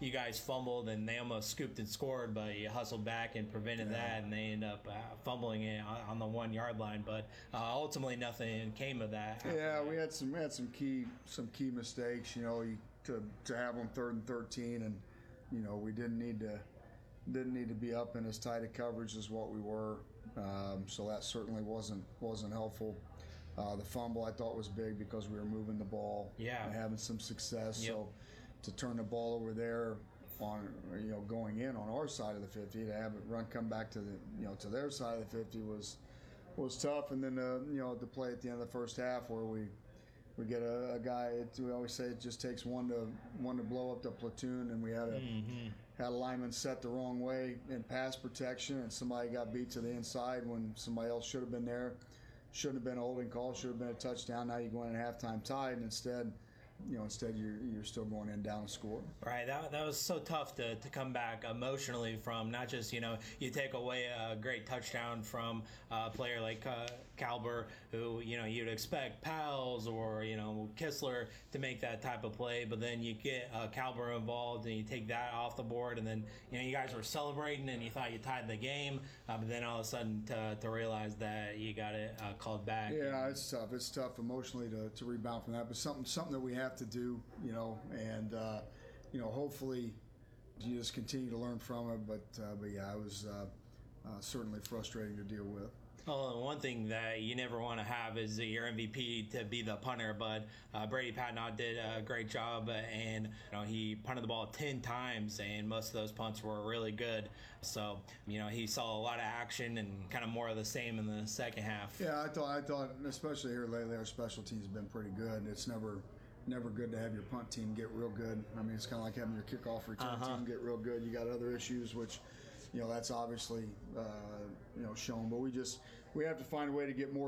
you guys fumbled and they almost scooped and scored, but you hustled back and prevented that, and they end up fumbling it on the 1 yard line. But ultimately, nothing came of that. Yeah, we had some key mistakes. You know, to have them 3rd and 13, and you know we didn't need to be up in as tight a coverage as what we were. So that certainly wasn't helpful. The fumble I thought was big because we were moving the ball and having some success. Yep. So to turn the ball over there on going in on our side of the 50, to have it come back to to their side of the 50 was tough. And then the play at the end of the first half where we get a guy. We always say it just takes one to blow up the platoon, and we had a lineman set the wrong way in pass protection, and somebody got beat to the inside when somebody else should have been there. Shouldn't have been a holding call. Should have been a touchdown. Now you go in at halftime tied, and instead you're still going in down and score. Right. That was so tough to come back emotionally from. Not just you take away a great touchdown from a player like Kalber, who you'd expect Pals or Kistler to make that type of play, but then you get Kalber involved and you take that off the board, and then you guys were celebrating and you thought you tied the game, but then all of a sudden to realize that you got it called back. Yeah, it's tough. It's tough emotionally to rebound from that, but something that we have to do, and hopefully you just continue to learn from it. But yeah, it was certainly frustrating to deal with. Well, one thing that you never want to have is your MVP to be the punter, but Brady Patnaud did a great job, and he punted the ball 10 times, and most of those punts were really good. So he saw a lot of action and kind of more of the same in the second half. Yeah, I thought, especially here lately, our special teams have been pretty good. It's never good to have your punt team get real good. I mean, it's kind of like having your kickoff return team get real good. You got other issues, which that's obviously shown. But we have to find a way to get more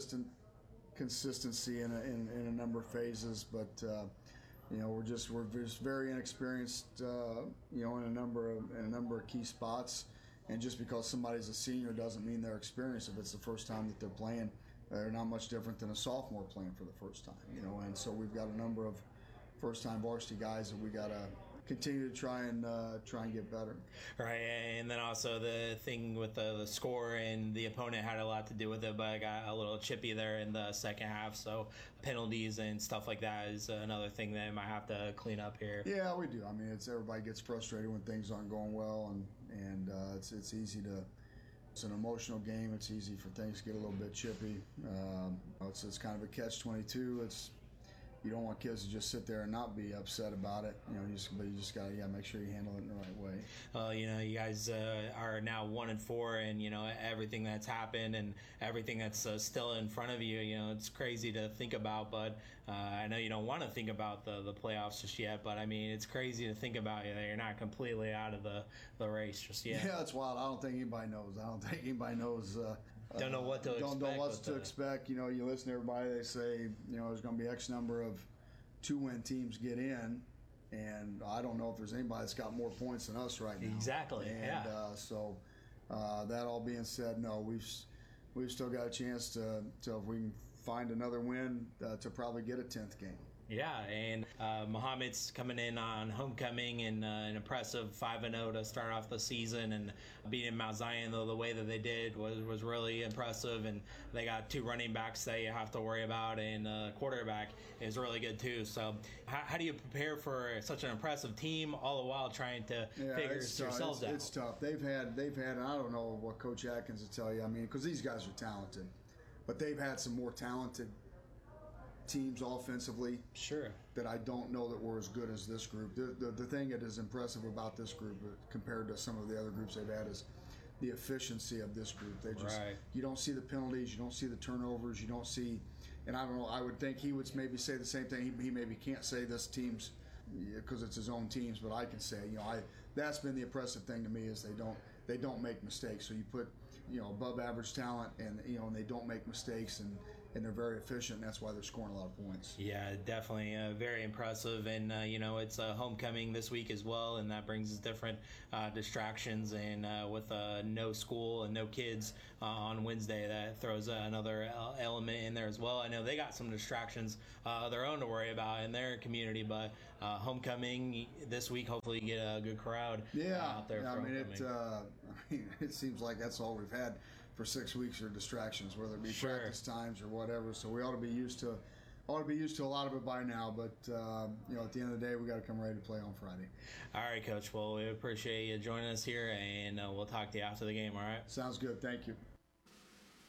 consistency in a number of phases. But we're just very inexperienced in a number of key spots. And just because somebody's a senior doesn't mean they're experienced. If it's the first time that they're playing, they're not much different than a sophomore playing for the first time. And so we've got a number of first-time varsity guys that we got to continue to try and get better. Right, and then also the thing with the score and the opponent had a lot to do with it, but I got a little chippy there in the second half, so penalties and stuff like that is another thing that I might have to clean up here. Yeah, we do. I mean, everybody gets frustrated when things aren't going well, and it's easy to. It's an emotional game. It's easy for things to get a little bit chippy. It's kind of a catch-22. You don't want kids to just sit there and not be upset about it, but you just got to make sure you handle it in the right way. You guys are now 1-4, and everything that's happened and everything that's still in front of you. It's crazy to think about, but I know you don't want to think about the playoffs just yet. But I mean, it's crazy to think about. You're not completely out of the race just yet. Yeah, it's wild. I don't think anybody knows. Don't know what to expect. Don't know what to expect. You listen to everybody. They say there's going to be X number of 2-win teams get in, and I don't know if there's anybody that's got more points than us right now. Exactly. And so that all being said, no, we've still got a chance to if we can find another win to probably get a 10th game. Yeah, and Muhammad's coming in on homecoming and an impressive 5-0 to start off the season, and beating Mount Zion the way that they did was really impressive. And they got 2 running backs that you have to worry about, and quarterback is really good too. So how do you prepare for such an impressive team all the while trying to figure yourselves out? It's tough. They've had, and I don't know what Coach Atkins will tell you. I mean, because these guys are talented, but they've had some more talented teams offensively, sure, that I don't know that we're as good as this group. The thing that is impressive about this group compared to some of the other groups they've had is the efficiency of this group. They just You don't see the penalties, you don't see the turnovers, you don't see, and I don't know, I would think he would maybe say the same thing. He maybe can't say this team's because it's his own teams, but I can say, that's been the impressive thing to me is they don't make mistakes. So you put, above average talent, and and they don't make mistakes, and and they're very efficient, and that's why they're scoring a lot of points. Yeah, definitely very impressive. And, it's homecoming this week as well, and that brings us different distractions. And with no school and no kids on Wednesday, that throws another element in there as well. I know they got some distractions of their own to worry about in their community, but homecoming this week, hopefully you get a good crowd out there. Yeah, for homecoming. It seems like that's all we've had for 6 weeks are distractions, whether it be practice times or whatever. So we ought to be used to a lot of it by now. But at the end of the day, we got to come ready to play on Friday. All right, Coach. Well, we appreciate you joining us here, and we'll talk to you after the game. All right. Sounds good. Thank you.